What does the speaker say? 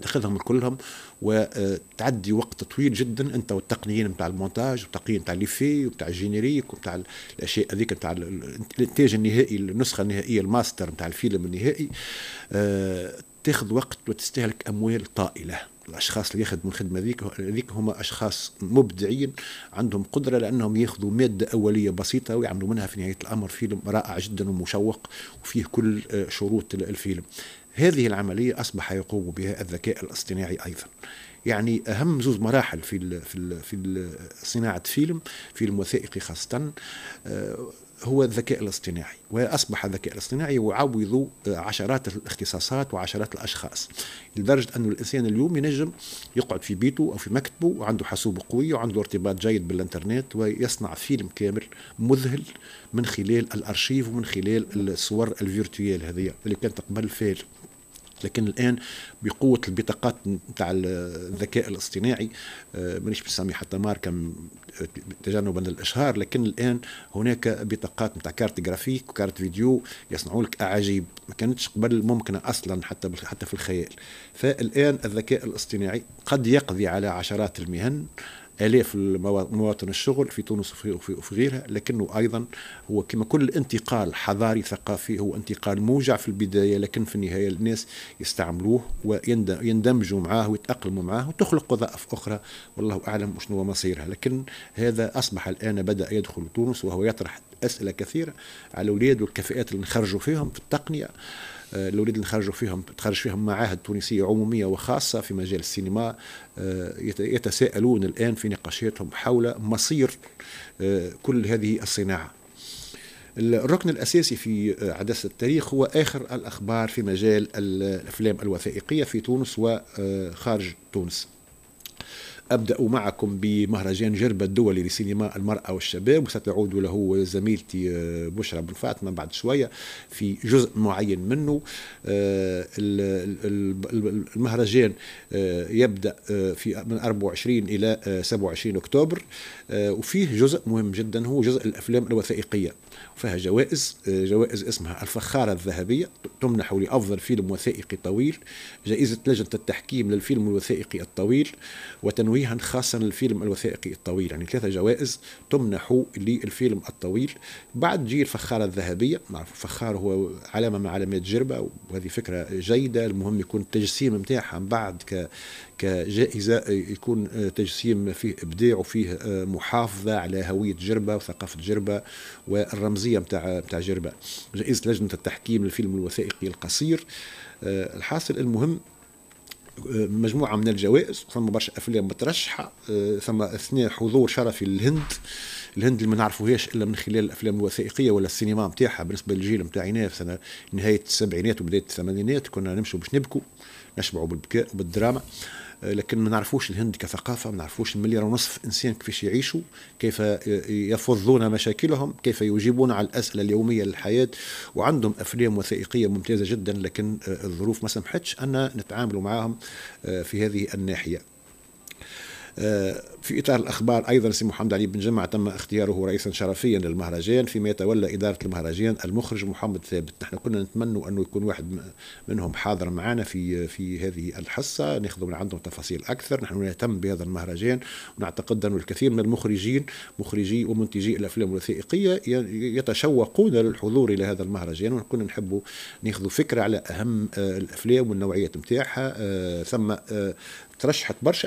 تاخذهم كلهم وتعدي وقت طويل جدا انت والتقنيين نتاع المونتاج والتقنيين نتاع ليفي وبتاع الجينيريك وبتاع الاشياء هذيك نتاع الانتاج النهائي، النسخه النهائيه الماستر نتاع الفيلم النهائي. تاخذ وقت وتستهلك اموال طائله. الاشخاص اللي يخدموا الخدمه ذيك هم اشخاص مبدعين عندهم قدره لانهم ياخذوا ماده اوليه بسيطه ويعملوا منها في نهايه الامر فيلم رائع جدا ومشوق وفيه كل شروط الفيلم. هذه العمليه اصبح يقوم بها الذكاء الاصطناعي ايضا. يعني اهم زوج مراحل في صناعه فيلم وثائقي خاصه هو الذكاء الاصطناعي، واصبح الذكاء الاصطناعي يعوض عشرات الاختصاصات وعشرات الاشخاص، لدرجه انه الانسان اليوم ينجم يقعد في بيته او في مكتبه وعنده حاسوب قوي وعنده ارتباط جيد بالانترنت ويصنع فيلم كامل مذهل من خلال الارشيف ومن خلال الصور الفيرتويال هذه اللي كانت قبل فيلم. لكن الآن بقوة البطاقات نتاع الذكاء الاصطناعي، مانيش بنسمي حتى ماركة تجنبا للإشهار، لكن الآن هناك بطاقات نتاع كارت جرافيك وكارت فيديو يصنعوا لك أعاجيب ما كانتش قبل ممكنة أصلا حتى في الخيال. فالآن الذكاء الاصطناعي قد يقضي على عشرات المهن، آلاف مواطن الشغل في تونس وفي غيرها، لكنه أيضا هو كما كل انتقال حضاري ثقافي هو انتقال موجع في البداية، لكن في النهاية الناس يستعملوه ويندمجوا معاه ويتأقلموا معاه وتخلق وظائف أخرى والله أعلم شنو مصيرها. لكن هذا أصبح الآن بدأ يدخل تونس وهو يطرح أسئلة كثيرة على الأولاد والكفاءات اللي نخرجوا فيهم في التقنية. الأولاد اللي تخرج فيهم معاهد تونسية عمومية وخاصة في مجال السينما يتساءلون الآن في نقاشاتهم حول مصير كل هذه الصناعة. الركن الأساسي في عدسة التاريخ هو آخر الأخبار في مجال الأفلام الوثائقية في تونس وخارج تونس. أبدأ معكم بمهرجان جربة الدولي لسينما المرأة والشباب، وستعود له زميلتي بشرى بن فاطمة بعد شوية في جزء معين منه. المهرجان يبدأ من 24 إلى 27 أكتوبر، وفيه جزء مهم جدا هو جزء الأفلام الوثائقية، فيها جوائز اسمها الفخارة الذهبية تمنح لأفضل فيلم وثائقي طويل، جائزة لجنة التحكيم للفيلم الوثائقي الطويل، وتنويها خاصا للفيلم الوثائقي الطويل. يعني 3 جوائز تمنح للفيلم الطويل. بعد جي الفخارة الذهبية، الفخار هو علامة من علامات جربة وهذه فكرة جيدة، المهم يكون التجسيم متاعها بعد كجائزة يكون تجسيم فيه إبداع وفيه محافظة على هوية جربة وثقافة جربة والرمزية متاع جربة. جائزة لجنة التحكيم للفيلم الوثائقي القصير. الحاصل المهم مجموعة من الجوائز، ثم برشا أفلام مترشحة، ثم أثناء حضور شرفي للهند اللي ما نعرفوهاش إلا من خلال الأفلام الوثائقية ولا السينما متاعها. بالنسبة للجيل متاعنا في سنة نهاية السبعينات وبداية الثمانينات كنا نمشوا باش نبكوا نشبعوا بالبكاء وبالدراما، لكن ما نعرفوش الهند كثقافة، ما نعرفوش 1.5 مليار إنسان كيفاش يعيشوا، كيف يفضون مشاكلهم، كيف يجيبون على الأسئلة اليومية للحياة، وعندهم أفلام وثائقية ممتازة جدا، لكن الظروف ما سمحتش أن نتعاملوا معهم في هذه الناحية. في إطار الأخبار أيضا سي محمد علي بن جمعة تم اختياره رئيسا شرفيا للمهرجان، فيما يتولى إدارة المهرجان المخرج محمد ثابت. نحن كنا نتمنى أنه يكون واحد منهم حاضر معنا في هذه الحصة ناخذ من عندهم تفاصيل أكثر. نحن نهتم بهذا المهرجان ونعتقد أن الكثير من المخرجين مخرجي ومنتجي الأفلام الوثائقية يتشوقون للحضور إلى هذا المهرجان، وكنا نحب ناخذ فكرة على أهم الأفلام والنوعيات متاعها. ثم ترشحت برشا